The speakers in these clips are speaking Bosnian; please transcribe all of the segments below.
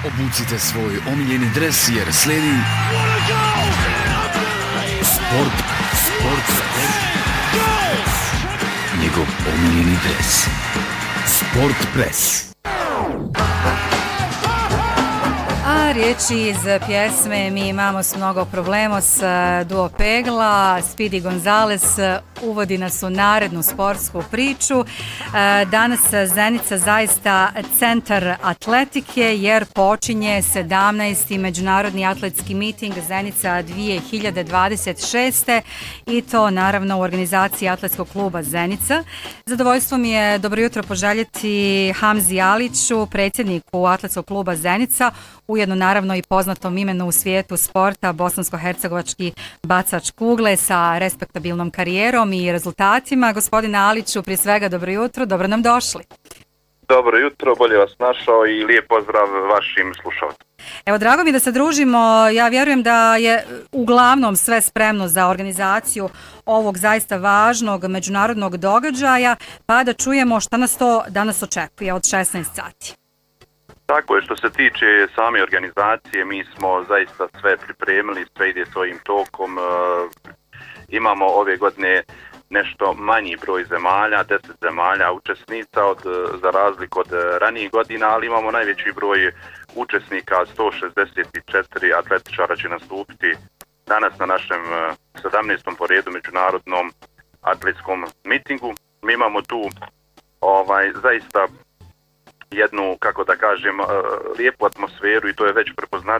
Obucite svoj omiljeni dres jer slijedi Sport. Njegov omiljeni dres. Sport Press. A riječi iz pjesme Mi imamo s mnogo problema s duo Pegla. Speedy Gonzales uvodi nas u narednu sportsku priču. Danas Zenica zaista centar atletike jer počinje 17. međunarodni atletski miting Zenica 2026. i to naravno u organizaciji Atletskog kluba Zenica. Zadovoljstvo mi je dobro jutro poželjeti Hamzi Aliću, predsjedniku Atletskog kluba Zenica, ujedno naravno i poznatom imenu u svijetu sporta, bosansko-hercegovački bacač kugle sa respektabilnom karijerom i rezultatima. Gospodine Aliću, prije svega dobro jutro, dobro nam došli. Dobro jutro, bolje vas našao i lijep pozdrav vašim slušalcima. Evo, drago mi da se družimo. Ja vjerujem da je uglavnom sve spremno za organizaciju ovog zaista važnog međunarodnog događaja, pa da čujemo šta nas to danas očekuje od 16 sati. Tako je, što se tiče same organizacije, mi smo zaista sve pripremili, sve ide svojim tokom. Imamo ove godine nešto manji broj zemalja, 10 zemalja učesnica za razliku od ranijih godina, ali imamo najveći broj učesnika, 164 atletičara će nastupiti danas na našem 17. po redu međunarodnom atletskom mitingu. Mi imamo tu zaista jednu, kako da kažem, lijepu atmosferu i to je već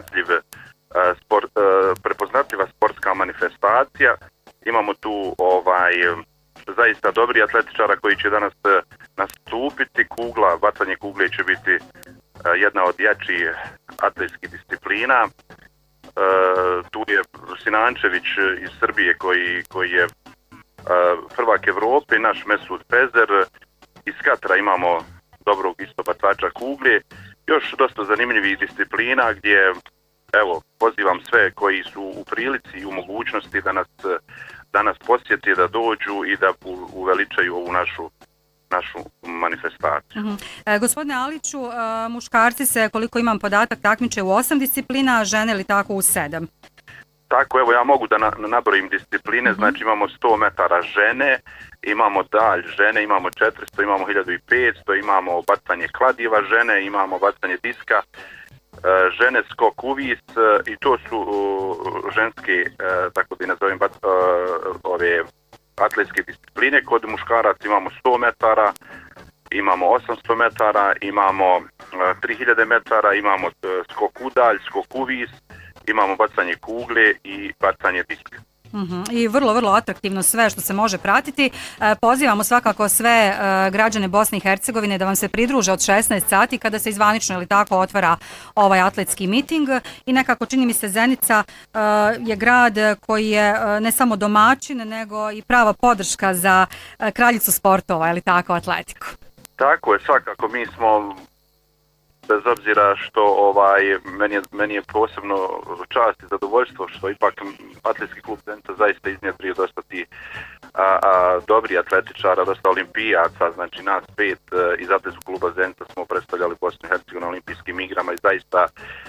prepoznatljiva sportska manifestacija. Imamo tu zaista dobri atletičara koji će danas nastupiti. Bacanje kugle će biti jedna od jačih atletskih disciplina. Tu je Sinančević iz Srbije koji je prvak Evrope, naš Mesud Pezer. Iz Katra imamo dobrog isto bacača kugle. Još dosta zanimljivih disciplina gdje, evo, pozivam sve koji su u prilici i u mogućnosti da nas posjeti, da dođu i da uveličaju ovu našu manifestaciju. Gospodine Aliću, muškarci se, koliko imam podatak, takmiče u 8 disciplina, a žene li tako u 7? Tako, evo ja mogu da nabrojim discipline, znači imamo 100 metara žene, imamo dalj žene, imamo 400, imamo 1500, imamo bacanje kladiva žene, imamo bacanje diska žene, skok uvis i to su ženske, tako da nazovem, ove atletske discipline. Kod muškaraca imamo 100 metara, imamo 800 metara, imamo 3000 metara, imamo skok udalj, skok uvis, imamo bacanje kugle i bacanje diska. I vrlo atraktivno sve što se može pratiti. Pozivamo svakako sve građane Bosne i Hercegovine da vam se pridruže od 16 sati kada se izvanično ili tako otvara ovaj atletski miting i nekako čini mi se Zenica je grad koji je ne samo domaćin nego i prava podrška za kraljicu sportova, ili tako, atletiku. Tako je, svakako mi smo, bez obzira što meni je posebno čast i zadovoljstvo što ipak atletski klub Zenica zaista iznjedrio dosta ti dobri atletičara, dosta olimpijaca, znači nas 5 iz atletskog kluba Zenica smo predstavljali Bosnu i Hercegovinu na olimpijskim igrama i zaista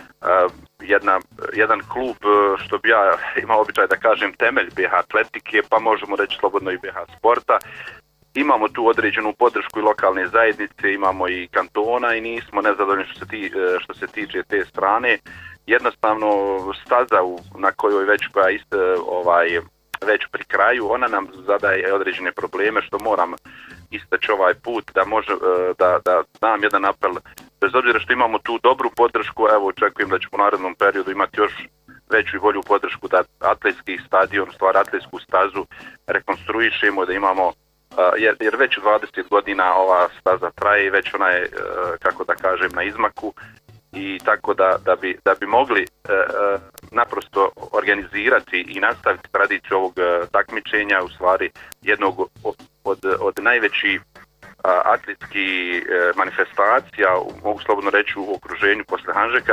jedan klub, što bi ja imao običaj da kažem, temelj BH atletike, pa možemo reći slobodno i BH sporta. Imamo tu određenu podršku i lokalne zajednice, imamo i kantona i nismo nezadovoljni što se tiče te strane. Jednostavno staza na kojoj već pri kraju, ona nam zadaje određene probleme što moram istaći ovaj put da dam jedan apel. Bez obzira što imamo tu dobru podršku, evo očekujem da ćemo u narednom periodu imati još veću i bolju podršku da atletski stadion, atletsku stazu rekonstruišemo, da imamo jer već 20 godina ova staza traje i već ona je, kako da kažem, na izmaku i tako da bi mogli naprosto organizirati i nastaviti tradiciju ovog takmičenja, u stvari jednog od najvećih atletskih manifestacija, mogu slobodno reći u okruženju posle Hanžeka,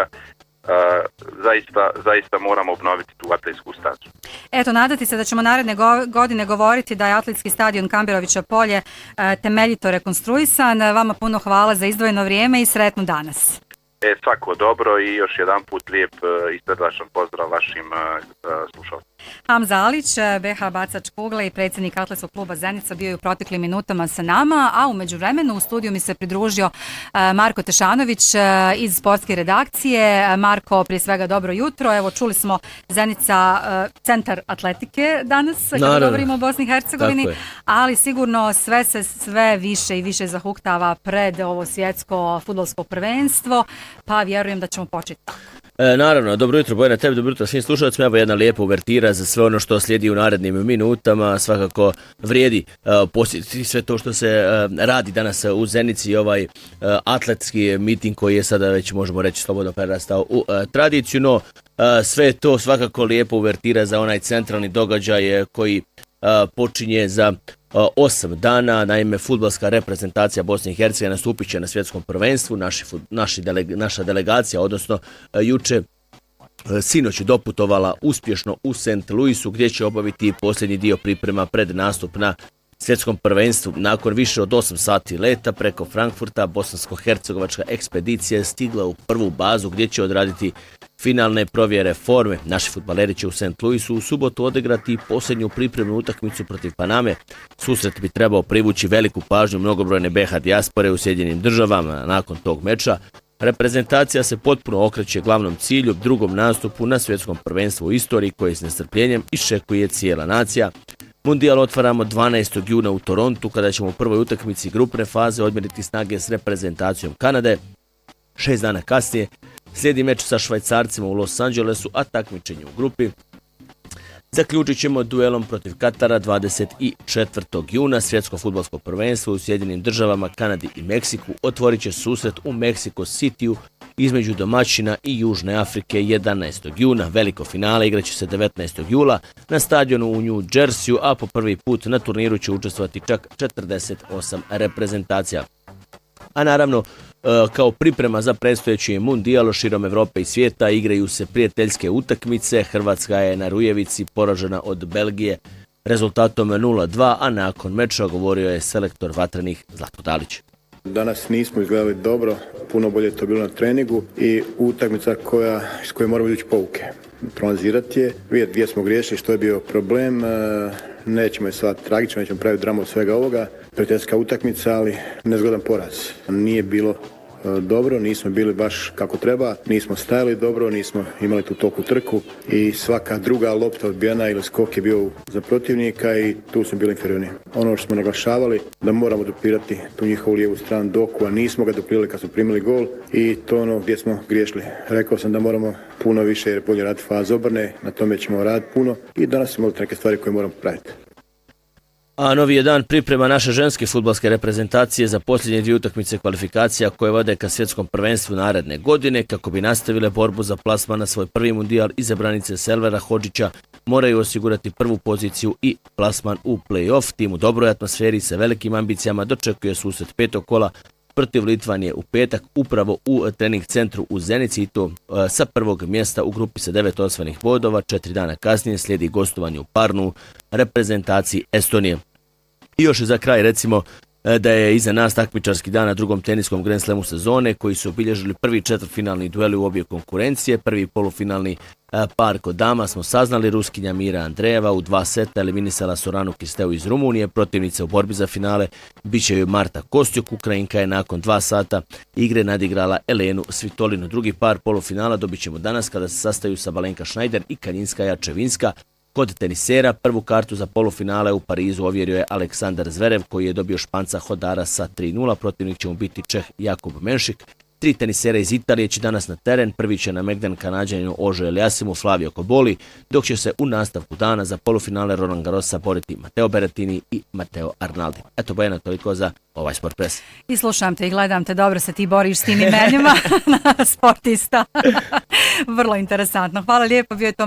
zaista moramo obnoviti tu atletsku stazu. Eto, nadati se da ćemo naredne godine govoriti da je atletski stadion Kamberovića polje temeljito rekonstruisan. Vama puno hvala za izdvojeno vrijeme i sretno danas. Svako dobro i još jedan put lijep i srdačan pozdrav vašim slušalcima. Hamza Alić, BH bacač kugle i predsjednik Atletskog kluba Zenica, bio je u proteklim minutama sa nama, a u međuvremenu u studiju mi se pridružio Marko Tešanović iz sportske redakcije. Marko, prije svega dobro jutro. Evo, čuli smo Zenica centar atletike danas, kada govorimo o Bosni i Hercegovini, ali sigurno sve se sve više i više zahuktava pred ovo svjetsko fudbalsko prvenstvo, pa vjerujem da ćemo početi tako. Naravno, dobro jutro Bojana, tebi, dobro jutro svim slušalcima. Evo jedna lijepa uvertira za sve ono što slijedi u narednim minutama. Svakako vrijedi posjetiti sve to što se radi danas u Zenici, ovaj atletski miting koji je sada već, možemo reći, slobodno prerastao u tradiciju, no sve to svakako lijepo uvertira za onaj centralni događaj koji počinje za 8 dana. Naime, fudbalska reprezentacija Bosne i Hercegovine nastupit će na svjetskom prvenstvu. Naša delegacija, odnosno juče sinoć doputovala uspješno u St. Louisu, gdje će obaviti posljednji dio priprema pred nastup na svjetskom prvenstvu. Nakon više od 8 sati leta preko Frankfurta, bosansko-hercegovačka ekspedicija je stigla u prvu bazu gdje će odraditi finalne provjere forme. Naši fudbaleri će u St. Louisu u subotu odigrati posljednju pripremnu utakmicu protiv Paname. Susret bi trebao privući veliku pažnju mnogobrojne BH dijaspore u Sjedinjenim Državama. Nakon tog meča reprezentacija se potpuno okreće glavnom cilju, drugom nastupu na svjetskom prvenstvu u istoriji koje s nestrpljenjem iščekuje cijela nacija. Mundijal otvaramo 12. juna u Torontu, kada ćemo u prvoj utakmici grupne faze odmjeriti snage s reprezentacijom Kanade. 6 dana kasnije slijedi meč sa Švajcarcima u Los Angelesu, a takmičenje u grupi zaključit ćemo duelom protiv Katara 24. juna. Svjetsko fudbalsko prvenstvo u Sjedinim Državama, Kanadi i Meksiku otvorit će susret u Mexico Cityu između domaćina i Južne Afrike 11. juna. Veliko finale igraće se 19. jula na stadionu u New Jerseyu, a po prvi put na turniru će učestvovati čak 48 reprezentacija. A naravno, kao priprema za predstojeći mundijal širom Evrope i svijeta igraju se prijateljske utakmice. Hrvatska je na Rujevici poražena od Belgije rezultatom 0-2, a nakon meča govorio je selektor vatrenih Zlatko Dalić. Danas nismo izgledali dobro, puno bolje je to bilo na treningu i utakmica iz koje moramo ići pouke. Proanalizirati je, vidjeti gdje smo griješili, što je bio problem. Nećemo je sad tragično, nećemo praviti dramu od svega ovoga. Prijateljska utakmica, ali nezgodan poraz. Nije bilo dobro, nismo bili baš kako treba, nismo stajali dobro, nismo imali tu toku trku i svaka druga lopta odbijena ili skok je bio za protivnika i tu smo bili inferiorni. Ono što smo naglašavali, da moramo dupirati tu njihovu lijevu stranu doku, a nismo ga dupirali kad smo primili gol i to ono gdje smo griješili. Rekao sam da moramo puno više jer bolje raditi faze obrane, na tome ćemo raditi puno i danas smo imali neke stvari koje moramo praviti. A novi je dan priprema naše ženske fudbalske reprezentacije za posljednje dvije utakmice kvalifikacija koje vode ka svjetskom prvenstvu naredne godine. Kako bi nastavile borbu za plasman na svoj prvi mundijal, izabranice Selvera Hodžića moraju osigurati prvu poziciju i plasman u play-off. Tim u dobroj atmosferi sa velikim ambicijama dočekuje susret petog kola protiv Litvanije u petak upravo u trening centru u Zenici i to sa prvog mjesta u grupi sa 9 osvojenih bodova. 4 dana kasnije slijedi gostovanje u Parnu reprezentaciji Estonije. I još za kraj recimo da je iza nas takmičarski dan na drugom teniskom Grand Slamu sezone koji su obilježili prvi četvrtfinalni dueli u obje konkurencije. Prvi polufinalni par kod dama smo saznali, Ruskinja Mira Andrejeva u 2 seta eliminisala Soranu Kisteu iz Rumunije. Protivnice u borbi za finale biće joj Marta Kostjuk. Ukrajinka je nakon 2 sata igre nadigrala Elenu Svitolinu. Drugi par polufinala dobit ćemo danas kada se sastaju Sabalenka Schneider i Kanjinska Jačevinska. Kod tenisera prvu kartu za polufinale u Parizu ovjerio je Aleksandar Zverev koji je dobio Španca Hodara sa 3-0. Protivnik će mu biti Čeh Jakub Menšik. 3 tenisera iz Italije će danas na teren. Prvi će na Megdan Kanađaninu Ožo Eliasimu Flavio Koboli, dok će se u nastavku dana za polufinale Roland Garrosa boriti Matteo Berrettini i Matteo Arnaldi. Eto, Bojana, toliko za ovaj Sport Press. I slušam te i gledam te, dobro se ti boriš s tim imenima sportista. Vrlo interesantno. Hvala lijepo, bio je to